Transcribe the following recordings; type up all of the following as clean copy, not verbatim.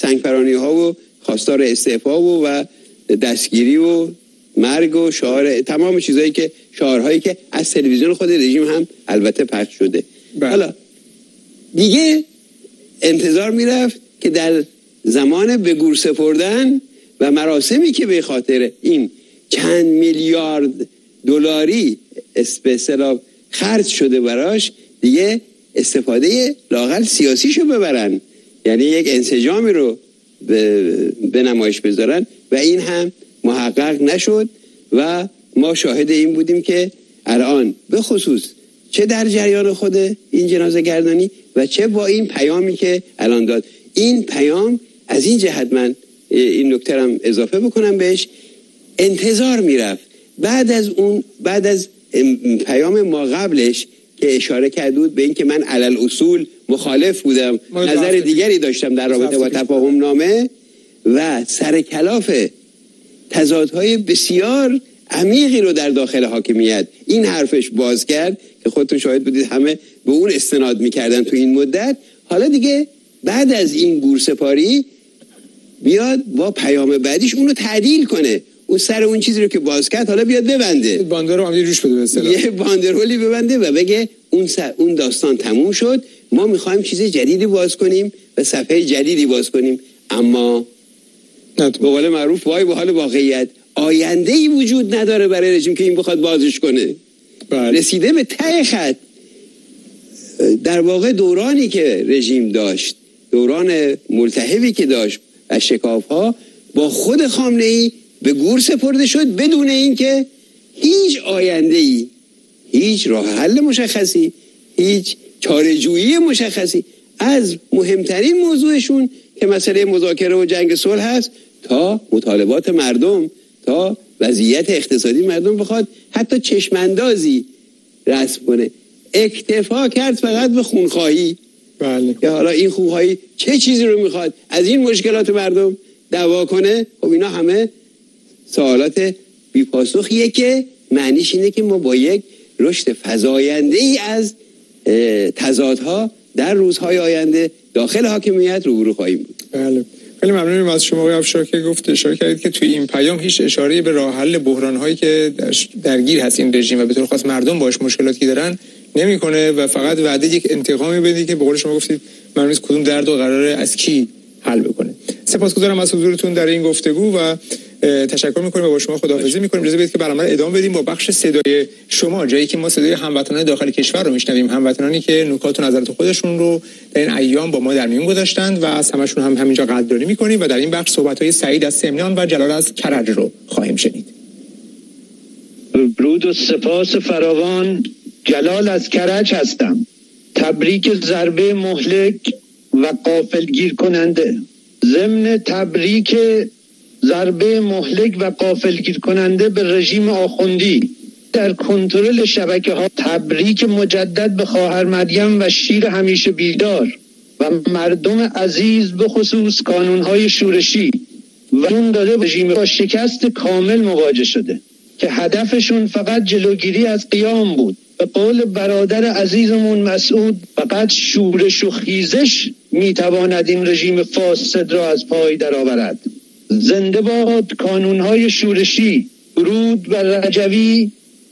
سنگپرانی ها و خواستار استعفا و دستگیری و مرگ و تمام چیزایی که شعارهایی که از تلویزیون خود رژیم هم البته پخش شده. حالا دیگه انتظار میرفت که در زمان به گور سپردن و مراسمی که به خاطر این چند میلیارد دلاری به اصطلاح خرج شده براش دیگه استفاده لااقل سیاسیشو ببرن، یعنی یک انسجامی رو به نمایش بذارن و این هم محقق نشد و ما شاهد این بودیم که الان به خصوص چه در جریان خود این جنازه گردانی و چه با این پیامی که الان داد، این پیام از این جهت من این نکته هم اضافه بکنم بهش، انتظار میرفت بعد از پیام ما قبلش که اشاره کرده بود به این که من علل اصول مخالف بودم، نظر دیگری داشتم در رابطه با تفاهم نامه و سرکلاف تضادهای بسیار عمیقی رو در داخل حاکمیت این حرفش باز کرد که خودتون شاهد بودید همه به اون استناد میکردن تو این مدت. حالا دیگه بعد از این گورسپاری بیاد با پیام بعدیش اونو تعدیل کنه، اون سر اون چیزی رو که باز کرد حالا بیاد ببنده، باندر رو هم روش بده به اصطلاح، یه باندرولی ببنده و بگه اون داستان تموم شد، ما میخوایم چیز جدیدی باز کنیم و صفحه جدیدی باز کنیم. اما به قول معروف وای به حال واقعیت، آینده‌ای وجود نداره برای رژیم که این بخواد بازش کنه. رسیده به ته خط. در واقع دورانی که رژیم داشت، دوران ملتهبی که داشت و شکاف‌ها با خود خامنه‌ای به گور سپرده شد بدون اینکه هیچ آینده‌ای، هیچ راه حل مشخصی، هیچ چاره‌جویی مشخصی از مهمترین موضوعشون که مسئله مذاکره و جنگ صلح هست تا مطالبات مردم، تا وضعیت اقتصادی مردم بخواد حتی چشماندازی رسم کنه، اکتفا کرد فقط به خونخواهی. بله. که حالا این خونخواهی چه چیزی رو میخواد از این مشکلات مردم دعوا کنه؟ خب اینا همه سوالات بی‌پاسخیه که معنیش اینه که ما با یک رشد فزاینده‌ای از تضادها در روزهای آینده داخل حاکمیت روبرو خواهیم بود. بله. خیلی ممنونم از شما آقای افشار که اشاره کردید که توی این پیام هیچ اشاره‌ای به راه حل بحران‌هایی که درگیر هست این رژیم و به طور خاص مردم باهاش مشکلاتی دارن نمی‌کنه و فقط وعده یک انتقامی بده که به قول شما گفتید معلوم نیست کدوم درد و قراره از کی حل بکنه. سپاسگزارم از حضورتون در این گفتگو و تشکر می‌کنیم و با شما خداحافظی می‌کنیم. اجازه بدید که برنامه رو ادامه بدیم با بخش صدای شما، جایی که ما صدای هموطنان داخل کشور رو میشنویم، هموطنانی که نکات و نظرات خودشون رو در این ایام با ما در میون گذاشتند و از همشون هم همینجا قدردانی می‌کنیم و در این بخش صحبت‌های سعید از سمنان و جلال از کرج رو خواهیم شنید. درود و سپاس فراوان. جلال از کرج هستم. تبریک ضربه مهلک و غافلگیر کننده. ضمن تبریک ضربه مهلک و غافلگیر کننده به رژیم آخوندی در کنترل شبکه‌ها، تبریک مجدد به خواهر مریم و شیر همیشه بیدار و مردم عزیز به خصوص کانون‌های شورشی و اون داده رژیم با شکست کامل مواجه شده که هدفشون فقط جلوگیری از قیام بود. به قول برادر عزیزمون مسعود، فقط شورش و خیزش میتواند این رژیم فاسد را از پای درآورد. زنده باد کانون‌های شورشی. درود بر رجوی.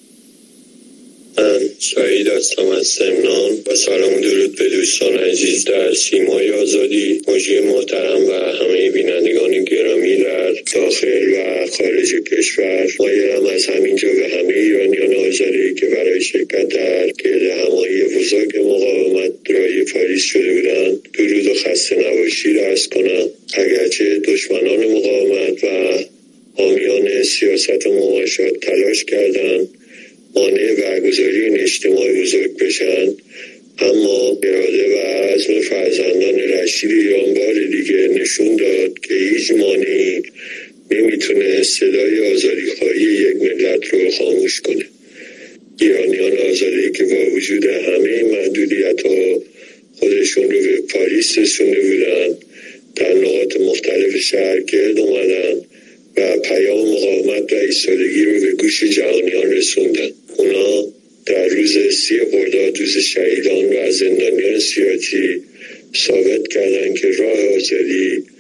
سعید هستم از سمنان و سلام و درود به دوستان عزیز در سیمای آزادی، مجری محترم و همه بینندگان گرامی در داخل و خارج کشور. مایلم از همینجا به همه ایرانیان آزادی که برای شرکت در گرد همایی بزرگ مقاومت رای پاریس شده بودند درود و خسته نباشی را عرض کنم. اگرچه دشمنان مقاومت و حامیان سیاست مماشات تلاش کردند مانع برگزاری این اجتماع بزرگ بشن، اما اراده و عزم فرزندان رشید ایران بار دیگه نشون داد که هیچ مانعی نمیتونه صدای آزادیخواهی یک ملت رو خاموش کنه. ایرانیان آزادی که با وجود همه محدودیت‌ها خودشون رو به پاریس رسونده بودن، در نقاط مختلف شهر گرد اومدن و پیام مقاومت و ایستادگی رو به گوش جهانیان رسوندن. اونا در روز 30 خرداد، روز شهیدان و زندانیان سیاسی، ثابت کردن که راه آزادی